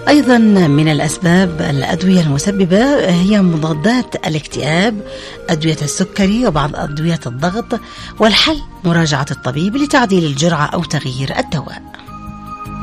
أيضا من الأسباب الأدوية المسببة هي مضادات الاكتئاب، أدوية السكري وبعض أدوية الضغط، والحل مراجعة الطبيب لتعديل الجرعة أو تغيير الدواء.